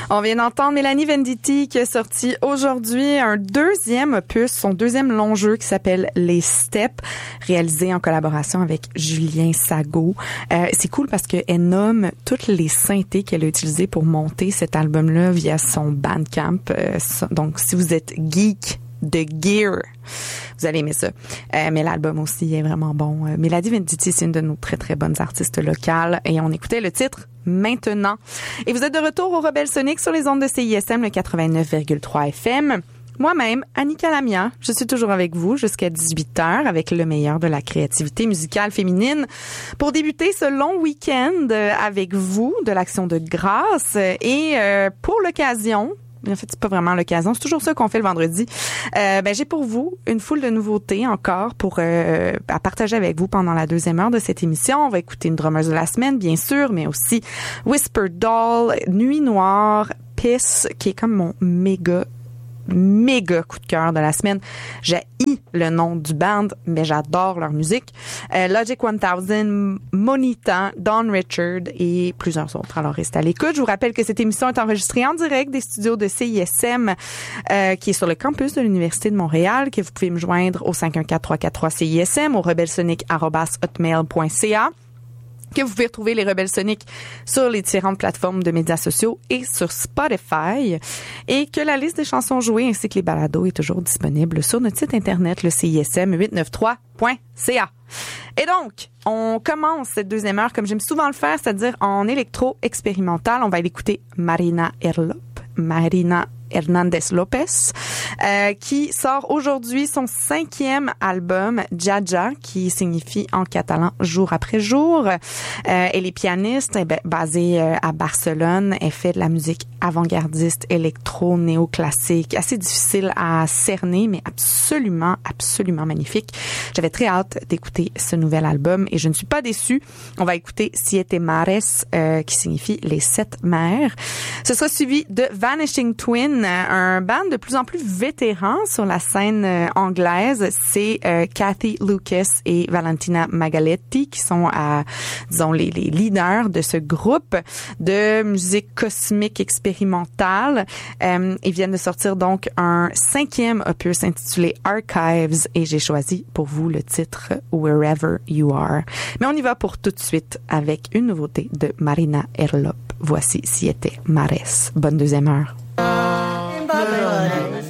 On vient d'entendre Melanie Venditti qui a sorti aujourd'hui un deuxième opus, son deuxième long jeu qui s'appelle Les Steps, réalisé en collaboration avec Julien Sago. C'est cool parce qu'elle nomme toutes les synthés qu'elle a utilisées pour monter cet album-là via son Bandcamp. Donc, si vous êtes geek de gear, vous allez aimer ça. Mais l'album aussi est vraiment bon. Melanie Venditti, c'est une de nos très, très bonnes artistes locales. Et on écoutait le titre Maintenant. Et vous êtes de retour au Rebelle Sonic sur les ondes de CISM, le 89,3 FM. Moi-même, Annika Lamia, je suis toujours avec vous jusqu'à 18h avec le meilleur de la créativité musicale féminine pour débuter ce long week-end avec vous de l'Action de grâce. Et pour l'occasion, en fait, c'est pas vraiment l'occasion. C'est toujours ça qu'on fait le vendredi. J'ai pour vous une foule de nouveautés encore à partager avec vous pendant la deuxième heure de cette émission. On va écouter une drummeuse de la semaine, bien sûr, mais aussi Whisper Doll, Nuit Noire, Piss, qui est comme mon méga coup de cœur de la semaine. J'ai le nom du band, mais j'adore leur musique. Logic 1000, Monita, Don Richard et plusieurs autres. Alors, restez à l'écoute. Je vous rappelle que cette émission est enregistrée en direct des studios de CISM, qui est sur le campus de l'Université de Montréal, que vous pouvez me joindre au 514-343-CISM, au rebelsonic@hotmail.ca. Que vous pouvez retrouver les Rebelles Sonic sur les différentes plateformes de médias sociaux et sur Spotify, et que la liste des chansons jouées ainsi que les balados est toujours disponible sur notre site internet, le CISM893.ca. Et donc, on commence cette deuxième heure comme j'aime souvent le faire, c'est-à-dire en électro-expérimental. On va aller écouter Marina Hernandez-Lopez, qui sort aujourd'hui son 5e album, Jaja, qui signifie en catalan jour après jour. Elle est pianiste, basée à Barcelone. Elle fait de la musique avant-gardiste, électro, néoclassique, assez difficile à cerner, mais absolument, absolument magnifique. J'avais très hâte d'écouter ce nouvel album et je ne suis pas déçue. On va écouter Siete Mares, qui signifie les 7 mers. Ce sera suivi de Vanishing Twin, un band de plus en plus vétéran sur la scène anglaise. C'est Kathy Lucas et Valentina Magaletti qui sont, disons, les leaders de ce groupe de musique cosmique expérimentale. Ils viennent de sortir donc un 5e opus intitulé Archives et j'ai choisi pour vous le titre Wherever You Are. Mais on y va pour tout de suite avec une nouveauté de Marina Herlop. Voici Siete Mares. Bonne deuxième heure. Babylon.